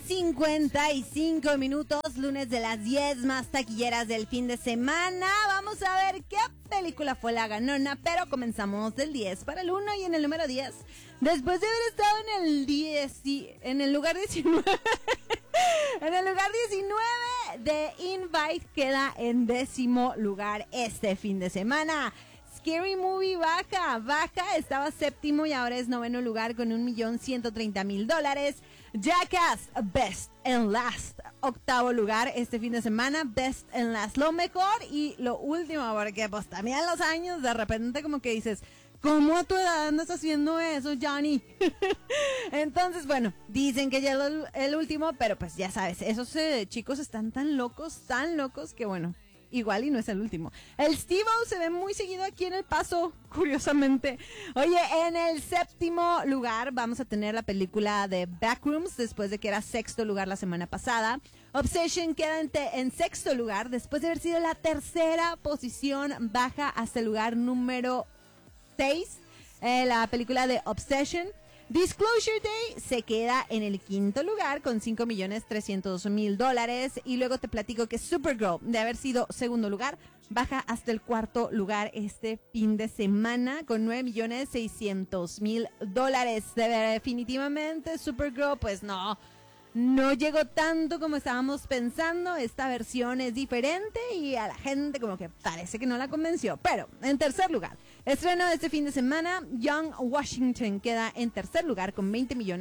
9:55, lunes de las 10 más taquilleras del fin de semana. Vamos a ver qué película fue la ganona, pero comenzamos del 10 para el 1 y en el número 10. Después de haber estado en el 10 en el lugar 19, en el lugar 19 de Invite queda en 10º lugar este fin de semana. Scary Movie baja, estaba 7º y ahora es 9º lugar con $1,130,000. Jackass, Best and Last, 8º lugar este fin de semana, Best and Last, lo mejor y lo último, porque pues también los años de repente como que dices, ¿cómo a tu edad andas haciendo eso, Johnny? Entonces, bueno, dicen que ya es el último, pero pues ya sabes, esos chicos están tan locos que bueno, igual y no es el último. El Steve-O se ve muy seguido aquí en El Paso, curiosamente. Oye, en el 7º lugar vamos a tener la película de Backrooms, después de que era 6º lugar la semana pasada. Obsession queda en 6º lugar, después de haber sido la 3ª posición, baja hasta el lugar número 6. La película de Obsession. Disclosure Day se queda en el 5º lugar con $5,300,000. Y luego te platico que Supergirl, de haber sido 2º lugar, baja hasta el 4º lugar este fin de semana con $9,600,000. Definitivamente Supergirl, pues no llegó tanto como estábamos pensando. Esta versión es diferente y a la gente como que parece que no la convenció. Pero en tercer lugar, estreno de este fin de semana, Young Washington queda en tercer lugar con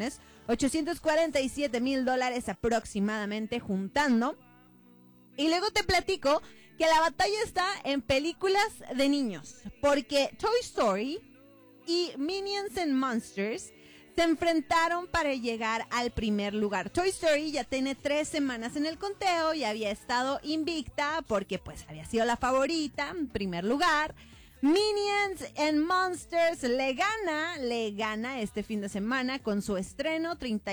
$20,847,000 aproximadamente juntando. Y luego te platico que la batalla está en películas de niños, porque Toy Story y Minions and Monsters se enfrentaron para llegar al primer lugar. Toy Story ya tiene 3 semanas en el conteo y había estado invicta porque pues había sido la favorita en primer lugar. Minions and Monsters le gana este fin de semana con su estreno,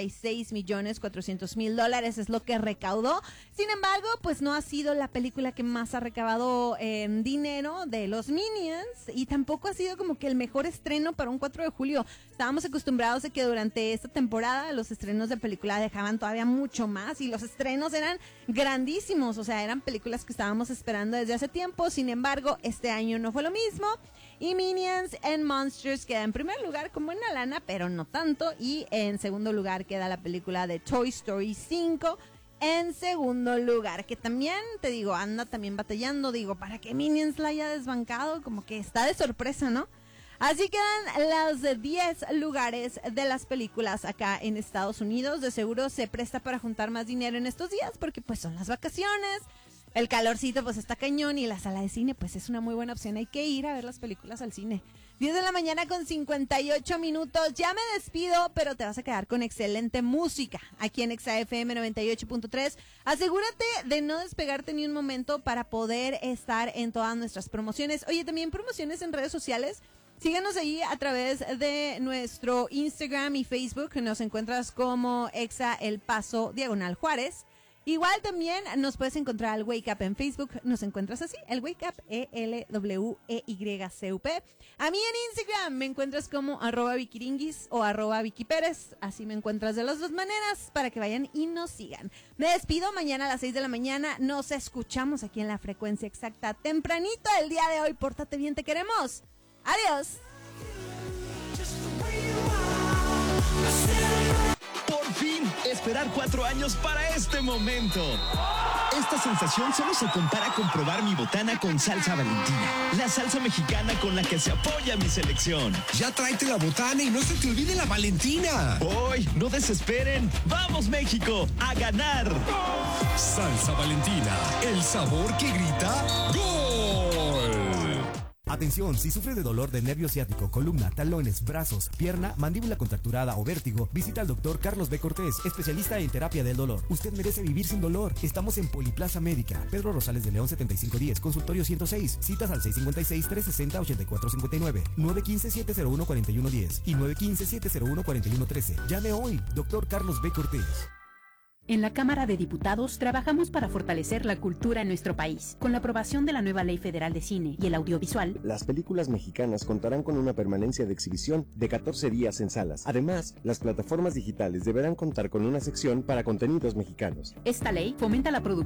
$36,400,000 es lo que recaudó. Sin embargo, pues no ha sido la película que más ha recaudado dinero de los Minions y tampoco ha sido como que el mejor estreno para un 4 de julio. Estábamos acostumbrados a que durante esta temporada los estrenos de película dejaban todavía mucho más y los estrenos eran grandísimos, o sea, eran películas que estábamos esperando desde hace tiempo. Sin embargo, este año no fue lo mismo. Y Minions and Monsters queda en primer lugar con buena lana, pero no tanto. Y en segundo lugar queda la película de Toy Story 5 en segundo lugar, que también, te digo, anda también batallando, digo, para que Minions la haya desbancado, como que está de sorpresa, ¿no? Así quedan los 10 lugares de las películas acá en Estados Unidos. De seguro se presta para juntar más dinero en estos días porque pues son las vacaciones. El calorcito pues está cañón y la sala de cine pues es una muy buena opción. Hay que ir a ver las películas al cine. 10 de la mañana con 58 minutos. Ya me despido, pero te vas a quedar con excelente música aquí en Exa FM 98.3. Asegúrate de no despegarte ni un momento para poder estar en todas nuestras promociones. Oye, también promociones en redes sociales. Síguenos ahí a través de nuestro Instagram y Facebook. Nos encuentras como Exa El Paso /Juárez. Igual también nos puedes encontrar al Wake Up en Facebook, nos encuentras así, el Wake Up, ELWEYCUP. A mí en Instagram me encuentras como @Vikiringis o @VikiPérez, así me encuentras de las dos maneras para que vayan y nos sigan. Me despido, mañana a las 6 de la mañana nos escuchamos aquí en la frecuencia exacta, tempranito el día de hoy, pórtate bien, te queremos. Adiós. Por fin, esperar 4 años para este momento. Esta sensación solo se compara con probar mi botana con salsa Valentina, la salsa mexicana con la que se apoya mi selección. Ya tráete la botana y no se te olvide la Valentina. ¡Hoy! ¡No desesperen! ¡Vamos, México! ¡A ganar! Salsa Valentina, el sabor que grita ¡Gol! Atención, si sufre de dolor de nervio ciático, columna, talones, brazos, pierna, mandíbula contracturada o vértigo, visita al doctor Carlos B. Cortés, especialista en terapia del dolor. Usted merece vivir sin dolor. Estamos en Poliplaza Médica, Pedro Rosales de León 7510, consultorio 106, citas al 656-360-8459, 915-701-4110 y 915-701-4113. Llame hoy, doctor Carlos B. Cortés. En la Cámara de Diputados trabajamos para fortalecer la cultura en nuestro país. Con la aprobación de la nueva Ley Federal de Cine y el Audiovisual, las películas mexicanas contarán con una permanencia de exhibición de 14 días en salas. Además, las plataformas digitales deberán contar con una sección para contenidos mexicanos. Esta ley fomenta la producción